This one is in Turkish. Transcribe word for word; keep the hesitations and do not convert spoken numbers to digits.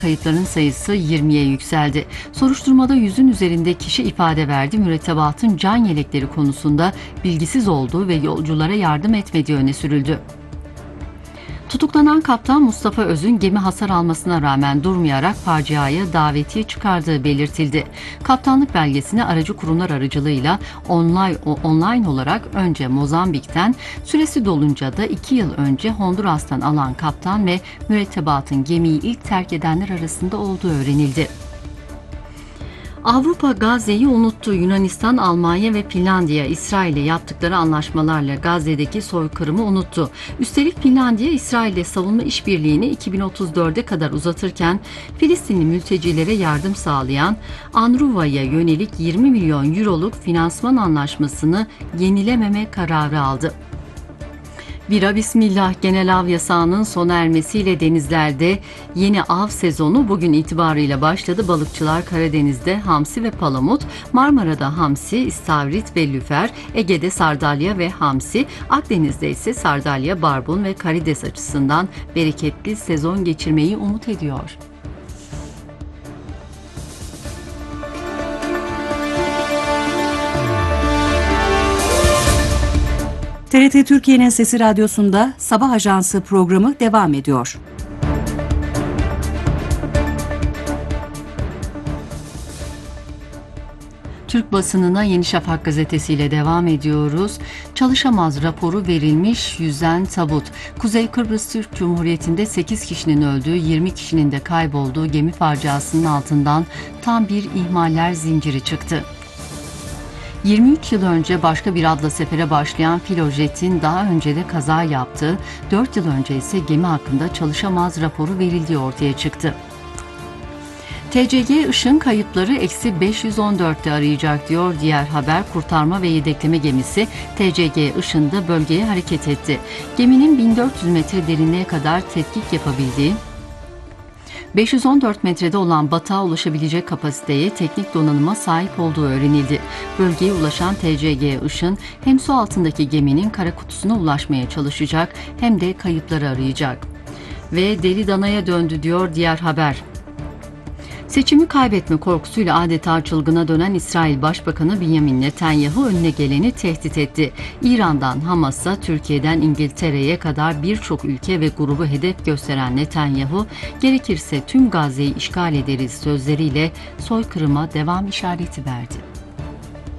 Kayıpların sayısı yirmiye yükseldi. Soruşturmada yüzün üzerinde kişi ifade verdi. Mürettebatın can yelekleri konusunda bilgisiz olduğu ve yolculara yardım etmediği öne sürüldü. Tutuklanan kaptan Mustafa Öz'ün gemi hasar almasına rağmen durmayarak faciaya davetiye çıkardığı belirtildi. Kaptanlık belgesini aracı kurumlar aracılığıyla online, online olarak önce Mozambik'ten, süresi dolunca da iki yıl önce Honduras'tan alan kaptan ve mürettebatın gemiyi ilk terk edenler arasında olduğu öğrenildi. Avrupa Gazze'yi unuttu. Yunanistan, Almanya ve Finlandiya, İsrail'le yaptıkları anlaşmalarla Gazze'deki soykırımı unuttu. Üstelik Finlandiya, İsrail'le savunma işbirliğini iki bin otuz dörde kadar uzatırken Filistinli mültecilere yardım sağlayan UNRWA'ya yönelik yirmi milyon euroluk finansman anlaşmasını yenilememe kararı aldı. Bira bismillah, genel av yasağının sona ermesiyle denizlerde yeni av sezonu bugün itibarıyla başladı. Balıkçılar Karadeniz'de hamsi ve palamut, Marmara'da hamsi, istavrit ve lüfer, Ege'de sardalya ve hamsi, Akdeniz'de ise sardalya, barbun ve karides açısından bereketli sezon geçirmeyi umut ediyor. T R T Türkiye'nin Sesi Radyosu'nda Sabah Ajansı programı devam ediyor. Türk basınına Yeni Şafak gazetesiyle devam ediyoruz. Çalışamaz raporu verilmiş yüzen tabut. Kuzey Kıbrıs Türk Cumhuriyeti'nde sekiz kişinin öldüğü, yirmi kişinin de kaybolduğu gemi faciasının altından tam bir ihmaller zinciri çıktı. yirmi üç yıl önce başka bir adla sefere başlayan Filojet'in daha önce de kaza yaptığı, dört yıl önce ise gemi hakkında çalışamaz raporu verildiği ortaya çıktı. T C G Işın kayıpları eksi beş yüz on dörtte arayacak diyor diğer haber. Kurtarma ve yedekleme gemisi T C G Işın'da bölgeye hareket etti. Geminin bin dört yüz metre derinliğe kadar tetkik yapabildiği, beş yüz on dört metrede olan batağa ulaşabilecek kapasiteye, teknik donanıma sahip olduğu öğrenildi. Bölgeye ulaşan T C G Işın hem su altındaki geminin kara kutusuna ulaşmaya çalışacak hem de kayıpları arayacak. Ve deli danaya döndü diyor diğer haber. Seçimi kaybetme korkusuyla adeta çılgına dönen İsrail Başbakanı Benjamin Netanyahu önüne geleni tehdit etti. İran'dan Hamas'a, Türkiye'den İngiltere'ye kadar birçok ülke ve grubu hedef gösteren Netanyahu, gerekirse tüm Gazze'yi işgal ederiz sözleriyle soykırıma devam işareti verdi.